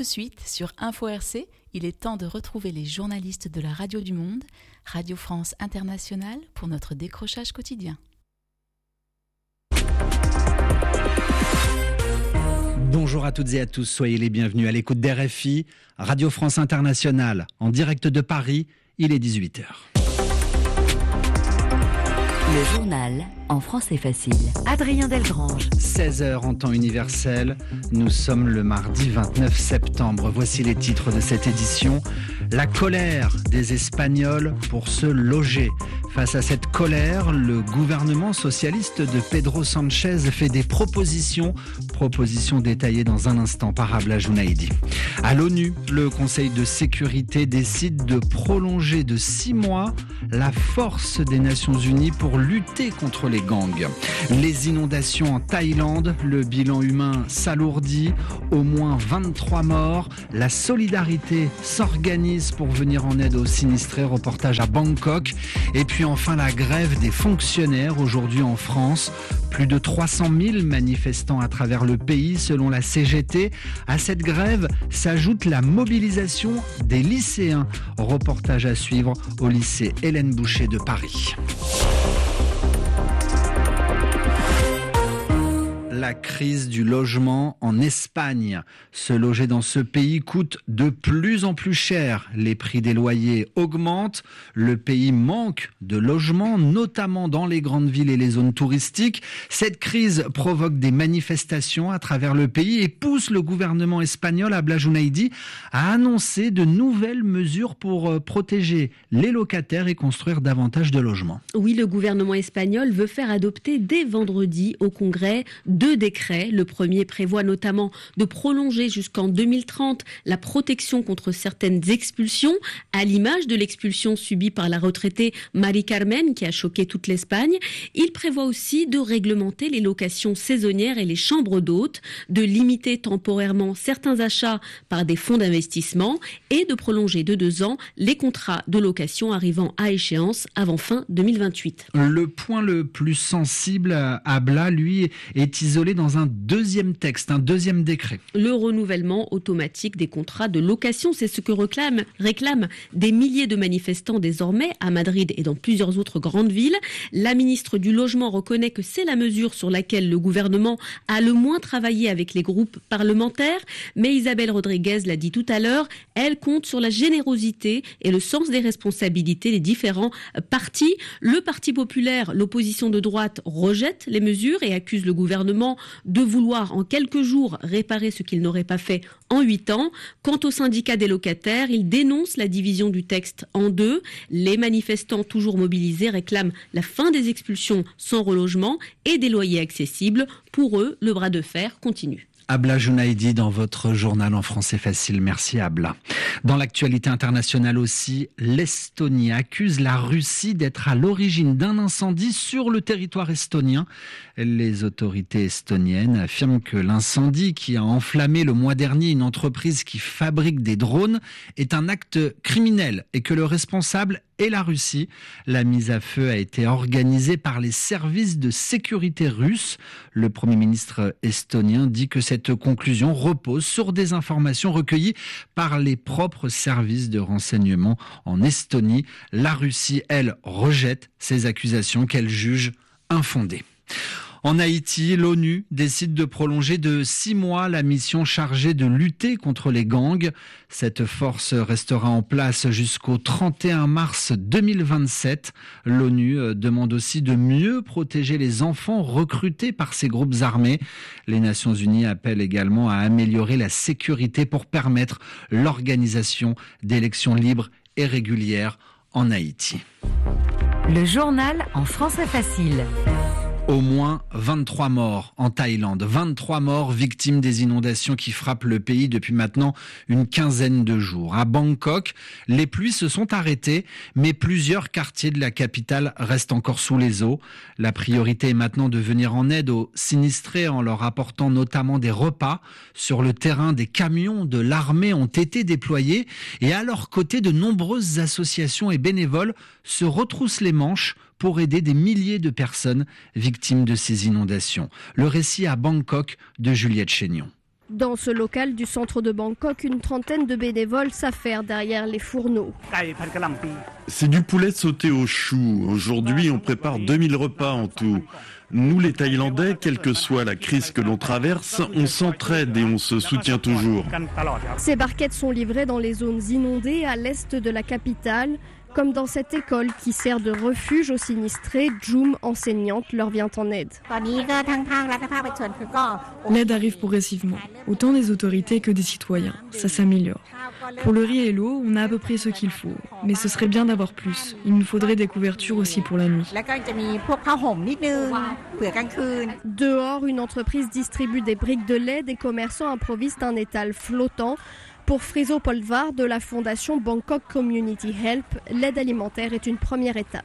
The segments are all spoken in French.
suite, sur Info RC, il est temps de retrouver les journalistes de la Radio du Monde, Radio France Internationale, pour notre décrochage quotidien. Bonjour à toutes et à tous, soyez les bienvenus à l'écoute d'RFI, Radio France Internationale, en direct de Paris, il est 18h. Le journal en français facile. Adrien Delgrange. 16h en temps universel, nous sommes le mardi 29 septembre. Voici les titres de cette édition. La colère des Espagnols pour se loger. Face à cette colère, le gouvernement socialiste de Pedro Sánchez fait des propositions détaillées dans un instant par Abla Junaidi. À l'ONU, le Conseil de sécurité décide de prolonger de 6 mois la force des Nations Unies pour lutter contre les gangs. Les inondations en Thaïlande, le bilan humain s'alourdit, au moins 23 morts. La solidarité s'organise pour venir en aide aux sinistrés, reportage à Bangkok. Et puis enfin la grève des fonctionnaires aujourd'hui en France. Plus de 300 000 manifestants à travers le pays selon la CGT. À cette grève s'ajoute la mobilisation des lycéens. Reportage à suivre au lycée Hélène Boucher de Paris. La crise du logement en Espagne. Se loger dans ce pays coûte de plus en plus cher. Les prix des loyers augmentent. Le pays manque de logements, notamment dans les grandes villes et les zones touristiques. Cette crise provoque des manifestations à travers le pays et pousse le gouvernement espagnol, Abla Junaidi, à annoncer de nouvelles mesures pour protéger les locataires et construire davantage de logements. Oui, le gouvernement espagnol veut faire adopter dès vendredi au Congrès 2 décrets. Le premier prévoit notamment de prolonger jusqu'en 2030 la protection contre certaines expulsions, à l'image de l'expulsion subie par la retraitée Mari Carmen qui a choqué toute l'Espagne. Il prévoit aussi de réglementer les locations saisonnières et les chambres d'hôtes, de limiter temporairement certains achats par des fonds d'investissement et de prolonger de 2 ans les contrats de location arrivant à échéance avant fin 2028. Le point le plus sensible à Abla, lui, est isolé dans un deuxième texte, un deuxième décret. Le renouvellement automatique des contrats de location, c'est ce que réclament des milliers de manifestants désormais à Madrid et dans plusieurs autres grandes villes. La ministre du Logement reconnaît que c'est la mesure sur laquelle le gouvernement a le moins travaillé avec les groupes parlementaires, mais Isabel Rodriguez l'a dit tout à l'heure, elle compte sur la générosité et le sens des responsabilités des différents partis. Le Parti populaire, l'opposition de droite, rejette les mesures et accuse le gouvernement de vouloir en quelques jours réparer ce qu'il n'aurait pas fait en 8 ans. Quant au syndicat des locataires, il dénonce la division du texte en 2. Les manifestants toujours mobilisés réclament la fin des expulsions sans relogement et des loyers accessibles. Pour eux, le bras de fer continue. Abla Junaidi dans votre journal en français facile. Merci Abla. Dans l'actualité internationale aussi, l'Estonie accuse la Russie d'être à l'origine d'un incendie sur le territoire estonien. Les autorités estoniennes affirment que l'incendie qui a enflammé le mois dernier une entreprise qui fabrique des drones est un acte criminel et que le responsable est la Russie. La mise à feu a été organisée par les services de sécurité russes. Le Premier ministre estonien dit que cette conclusion repose sur des informations recueillies par les propres services de renseignement en Estonie. La Russie, elle, rejette ces accusations qu'elle juge infondées. En Haïti, l'ONU décide de prolonger de 6 mois la mission chargée de lutter contre les gangs. Cette force restera en place jusqu'au 31 mars 2027. L'ONU demande aussi de mieux protéger les enfants recrutés par ces groupes armés. Les Nations Unies appellent également à améliorer la sécurité pour permettre l'organisation d'élections libres et régulières en Haïti. Le journal en français facile. Au moins 23 morts en Thaïlande, 23 morts victimes des inondations qui frappent le pays depuis maintenant une quinzaine de jours. À Bangkok, les pluies se sont arrêtées, mais plusieurs quartiers de la capitale restent encore sous les eaux. La priorité est maintenant de venir en aide aux sinistrés en leur apportant notamment des repas. Sur le terrain, des camions de l'armée ont été déployés et à leur côté, de nombreuses associations et bénévoles se retroussent les manches pour aider des milliers de personnes victimes de ces inondations. Le récit à Bangkok de Juliette Chénion. Dans ce local du centre de Bangkok, une trentaine de bénévoles s'affairent derrière les fourneaux. C'est du poulet sauté au chou. Aujourd'hui, on prépare 2000 repas en tout. Nous, les Thaïlandais, quelle que soit la crise que l'on traverse, on s'entraide et on se soutient toujours. Ces barquettes sont livrées dans les zones inondées à l'est de la capitale, comme dans cette école qui sert de refuge aux sinistrés. Jum, enseignante, leur vient en aide. L'aide arrive progressivement, autant des autorités que des citoyens. Ça s'améliore. Pour le riz et l'eau, on a à peu près ce qu'il faut. Mais ce serait bien d'avoir plus. Il nous faudrait des couvertures aussi pour la nuit. Dehors, une entreprise distribue des briques de lait. Des commerçants improvisent un étal flottant. Pour Friso Polvar de la fondation Bangkok Community Help, l'aide alimentaire est une première étape.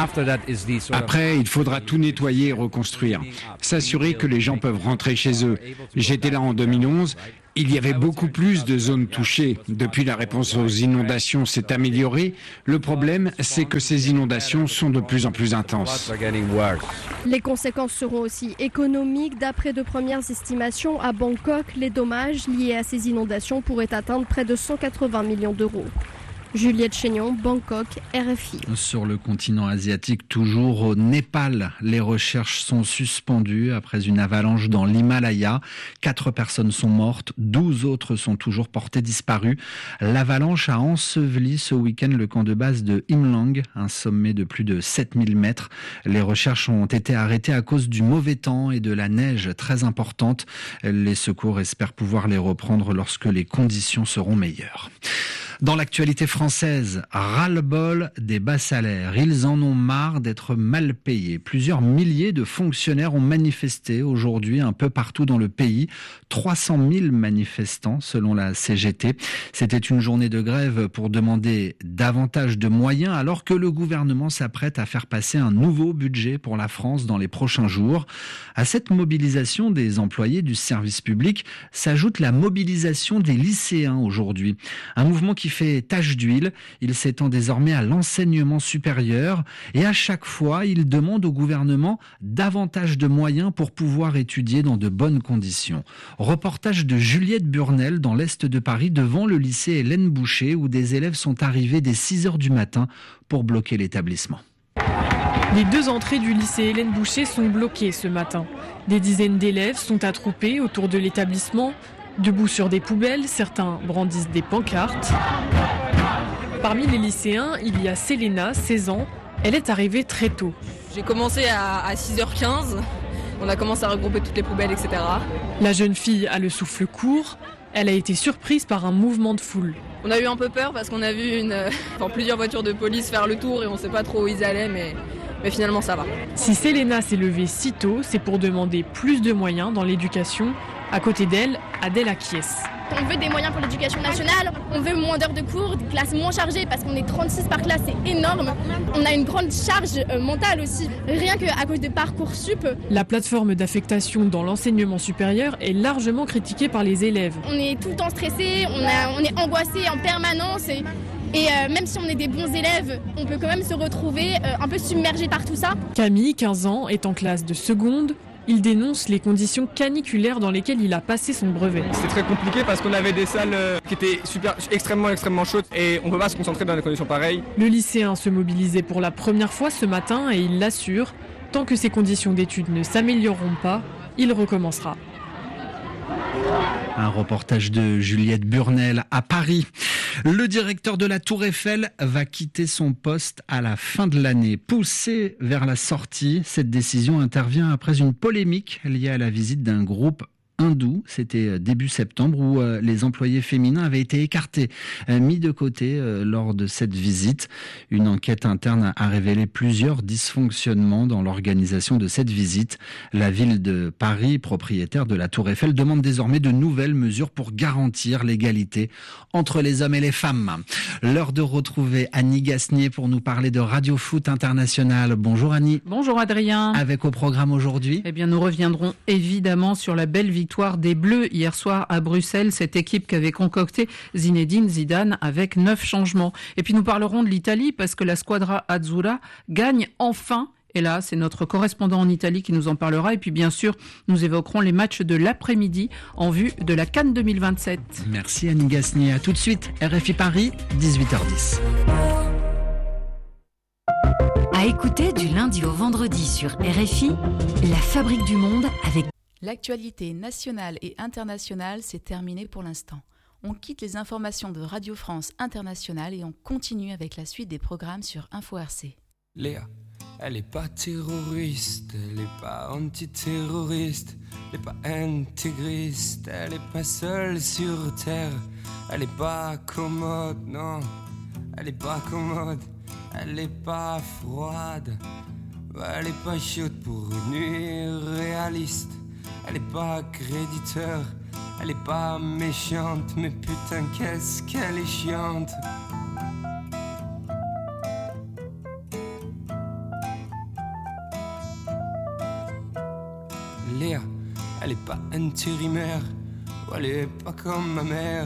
Après, il faudra tout nettoyer et reconstruire. S'assurer que les gens peuvent rentrer chez eux. J'étais là en 2011. Il y avait beaucoup plus de zones touchées. Depuis, la réponse aux inondations s'est améliorée. Le problème, c'est que ces inondations sont de plus en plus intenses. Les conséquences seront aussi économiques. D'après de premières estimations, à Bangkok, les dommages liés à ces inondations pourraient atteindre près de 180 millions d'euros. Juliette Chénion, Bangkok, RFI. Sur le continent asiatique, toujours au Népal, les recherches sont suspendues après une avalanche dans l'Himalaya. 4 personnes sont mortes, 12 autres sont toujours portées disparues. L'avalanche a enseveli ce week-end le camp de base de Himlang, un sommet de plus de 7000 mètres. Les recherches ont été arrêtées à cause du mauvais temps et de la neige très importante. Les secours espèrent pouvoir les reprendre lorsque les conditions seront meilleures. Dans l'actualité française, ras-le-bol des bas salaires. Ils en ont marre d'être mal payés. Plusieurs milliers de fonctionnaires ont manifesté aujourd'hui un peu partout dans le pays. 300 000 manifestants selon la CGT. C'était une journée de grève pour demander davantage de moyens alors que le gouvernement s'apprête à faire passer un nouveau budget pour la France dans les prochains jours. À cette mobilisation des employés du service public s'ajoute la mobilisation des lycéens aujourd'hui. Un mouvement qui fait tache d'huile. Il s'étend désormais à l'enseignement supérieur et à chaque fois, il demande au gouvernement davantage de moyens pour pouvoir étudier dans de bonnes conditions. Reportage de Juliette Burnel dans l'est de Paris devant le lycée Hélène Boucher où des élèves sont arrivés dès 6h du matin pour bloquer l'établissement. Les 2 entrées du lycée Hélène Boucher sont bloquées ce matin. Des dizaines d'élèves sont attroupés autour de l'établissement. Debout sur des poubelles, certains brandissent des pancartes. Parmi les lycéens, il y a Selena, 16 ans. Elle est arrivée très tôt. J'ai commencé à 6h15. On a commencé à regrouper toutes les poubelles, etc. La jeune fille a le souffle court. Elle a été surprise par un mouvement de foule. On a eu un peu peur parce qu'on a vu plusieurs voitures de police faire le tour et on ne sait pas trop où ils allaient, mais finalement ça va. Si Selena s'est levée si tôt, c'est pour demander plus de moyens dans l'éducation. À côté d'elle, Adèle acquiesce. On veut des moyens pour l'éducation nationale, on veut moins d'heures de cours, des classes moins chargées parce qu'on est 36 par classe, c'est énorme. On a une grande charge mentale aussi, rien qu'à cause de Parcoursup. La plateforme d'affectation dans l'enseignement supérieur est largement critiquée par les élèves. On est tout le temps stressé, on est angoissé en permanence et même si on est des bons élèves, on peut quand même se retrouver un peu submergé par tout ça. Camille, 15 ans, est en classe de seconde. Il dénonce les conditions caniculaires dans lesquelles il a passé son brevet. C'était très compliqué parce qu'on avait des salles qui étaient extrêmement chaudes et on ne peut pas se concentrer dans des conditions pareilles. Le lycéen se mobilisait pour la première fois ce matin et il l'assure, tant que ses conditions d'études ne s'amélioreront pas, il recommencera. Un reportage de Juliette Burnel à Paris. Le directeur de la Tour Eiffel va quitter son poste à la fin de l'année. Poussé vers la sortie, cette décision intervient après une polémique liée à la visite d'un groupe hindou, c'était début septembre, où les employés féminins avaient été écartés, mis de côté lors de cette visite. Une enquête interne a révélé plusieurs dysfonctionnements dans l'organisation de cette visite. La ville de Paris, propriétaire de la Tour Eiffel, demande désormais de nouvelles mesures pour garantir l'égalité entre les hommes et les femmes. L'heure de retrouver Annie Gasnier pour nous parler de Radio Foot International. Bonjour Annie. Bonjour Adrien. Avec au programme aujourd'hui ? Eh bien, nous reviendrons évidemment sur la belle victoire des Bleus hier soir à Bruxelles, cette équipe qu'avait concocté Zinedine Zidane avec 9 changements. Et puis nous parlerons de l'Italie parce que la Squadra Azzurra gagne enfin Et là, c'est notre correspondant en Italie qui nous en parlera. Et puis bien sûr, nous évoquerons les matchs de l'après-midi en vue de la CAN 2027. Merci Annie Gasnier. À tout de suite, RFI Paris, 18h10. À écouter du lundi au vendredi sur RFI, La Fabrique du Monde avec... L'actualité nationale et internationale, c'est terminé pour l'instant. On quitte les informations de Radio France Internationale et on continue avec la suite des programmes sur Info RC. Léa, elle est pas terroriste, elle est pas antiterroriste, elle est pas intégriste, elle est pas seule sur terre, elle est pas commode, non, elle est pas commode, elle est pas froide, elle est pas chaude pour une nuit réaliste, elle est pas créditeur, elle est pas méchante, mais putain qu'est-ce qu'elle est chiante. Léa, elle est pas intérimaire, elle est pas comme ma mère,